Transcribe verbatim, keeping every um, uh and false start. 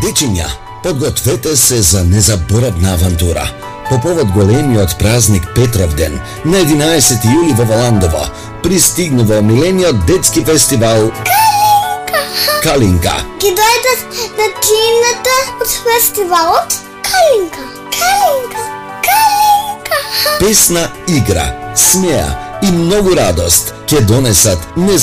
Дечиња, подгответе се за незаборавна авантура. По повод големиот празник Петровден, на единаесети јули во Валандово, пристигнува омилениот детски фестивал Калинка. Калинка. Ги дојдат на кината од фестивалот Калинка. Калинка. Калинка. Песна, игра, смеа и многу радост ќе донесат